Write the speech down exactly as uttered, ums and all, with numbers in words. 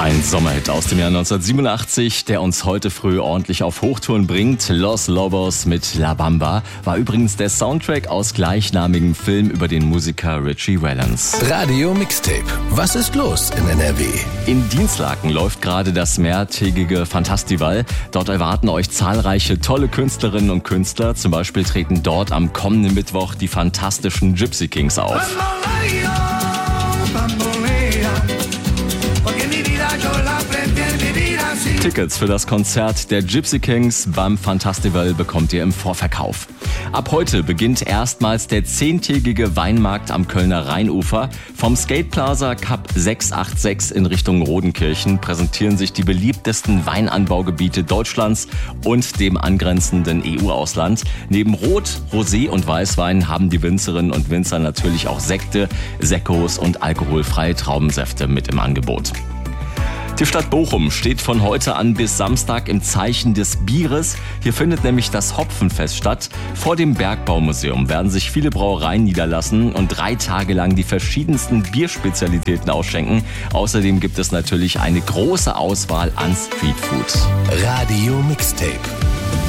Ein Sommerhit aus dem Jahr neunzehnhundertsiebenundachtzig, der uns heute früh ordentlich auf Hochtouren bringt. Los Lobos mit La Bamba war übrigens der Soundtrack aus gleichnamigem Film über den Musiker Ritchie Valens. Radio Mixtape. Was ist los in N R W? In Dinslaken läuft gerade das mehrtägige Fantastival. Dort erwarten euch zahlreiche tolle Künstlerinnen und Künstler. Zum Beispiel treten dort am kommenden Mittwoch die fantastischen Gypsy Kings auf. Tickets für das Konzert der Gypsy Kings beim Fantastival bekommt ihr im Vorverkauf. Ab heute beginnt erstmals der zehntägige Weinmarkt am Kölner Rheinufer. Vom Skate Plaza Cup sechshundertsechsundachtzig in Richtung Rodenkirchen präsentieren sich die beliebtesten Weinanbaugebiete Deutschlands und dem angrenzenden E U-Ausland. Neben Rot-, Rosé- und Weißwein haben die Winzerinnen und Winzer natürlich auch Sekte, Sekkos und alkoholfreie Traubensäfte mit im Angebot. Die Stadt Bochum steht von heute an bis Samstag im Zeichen des Bieres. Hier findet nämlich das Hopfenfest statt. Vor dem Bergbaumuseum werden sich viele Brauereien niederlassen und drei Tage lang die verschiedensten Bierspezialitäten ausschenken. Außerdem gibt es natürlich eine große Auswahl an Streetfood. Radio Mixtape.